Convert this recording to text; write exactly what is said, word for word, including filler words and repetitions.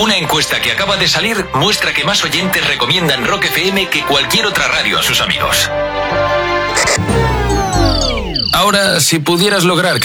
Una encuesta que acaba de salir muestra que más oyentes recomiendan Rock F M que cualquier otra radio a sus amigos. Ahora, si pudieras lograr que